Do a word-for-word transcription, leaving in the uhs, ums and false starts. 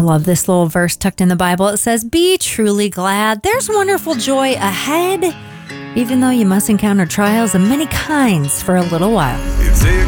love this little verse tucked in the Bible. It says, be truly glad. There's wonderful joy ahead, even though you must encounter trials of many kinds for a little while.